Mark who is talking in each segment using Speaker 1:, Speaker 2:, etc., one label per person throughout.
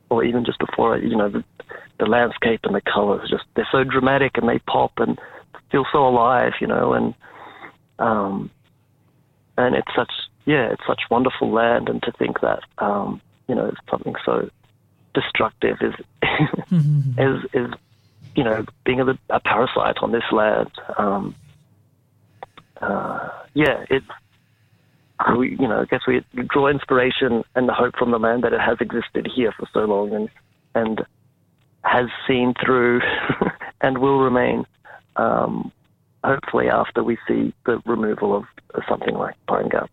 Speaker 1: or even just before it, the landscape and the colours, they're so dramatic and they pop and feel so alive, and it's such wonderful land, and to think that, something so destructive is being a parasite on this land. I guess we draw inspiration and the hope from the land that it has existed here for so long and has seen through and will remain, hopefully after we see the removal of something like Pine Gap.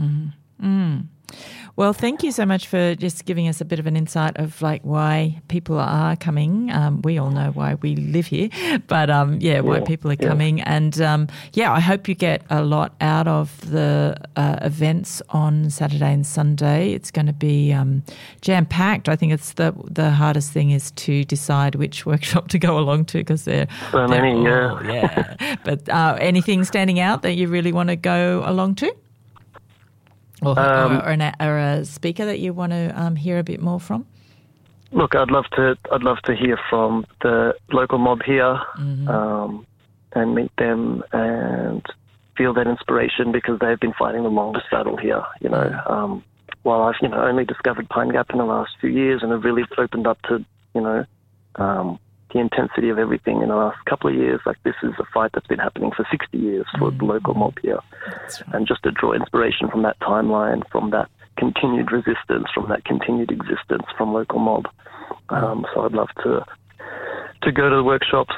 Speaker 2: Well, thank you so much for just giving us a bit of an insight of why people are coming. We all know why we live here, but why people are coming. And I hope you get a lot out of the events on Saturday and Sunday. It's going to be jam-packed. I think it's the hardest thing is to decide which workshop to go along to, because they're
Speaker 1: so many.
Speaker 2: But anything standing out that you really want to go along to? Or a speaker that you want to hear a bit more from?
Speaker 1: Look, I'd love to hear from the local mob here, and meet them and feel that inspiration, because they've been fighting the longest battle here. While I've only discovered Pine Gap in the last few years and have really opened up to the intensity of everything in the last couple of years, this is a fight that's been happening for 60 years for the local mob here. Right. And just to draw inspiration from that timeline, from that continued resistance, from that continued existence from local mob. So I'd love to go to the workshops,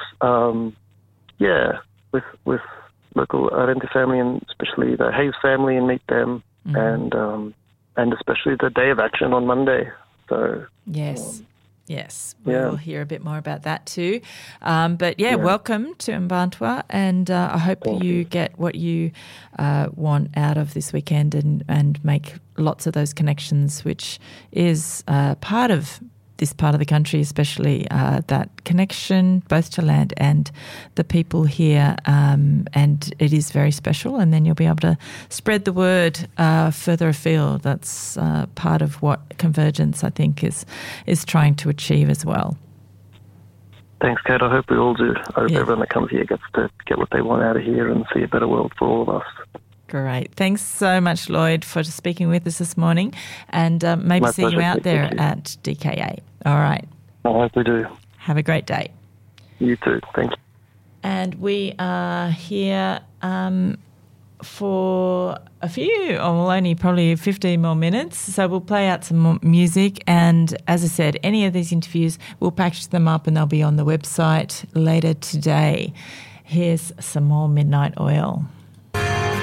Speaker 1: with local Arrente family, and especially the Hayes family, and meet them, and especially the Day of Action on Monday. So
Speaker 2: Yes, we'll hear a bit more about that too. Welcome to Mparntwe, and I hope you get what you want out of this weekend and make lots of those connections, which is part of this part of the country, especially that connection both to land and the people here, and it is very special, and then you'll be able to spread the word further afield. That's part of what Convergence, I think, is trying to achieve as well.
Speaker 1: Thanks, Kate. I hope we all do. I hope everyone that comes here gets to get what they want out of here and see a better world for all of us.
Speaker 2: Great. Thanks so much, Lloyd, for speaking with us this morning, and maybe see you out there at DKA. All right.
Speaker 1: I hope we do.
Speaker 2: Have a great day.
Speaker 1: You too. Thank you.
Speaker 2: And we are here for a few, only probably 15 more minutes. So we'll play out some more music. And as I said, any of these interviews, we'll package them up and they'll be on the website later today. Here's some more Midnight Oil.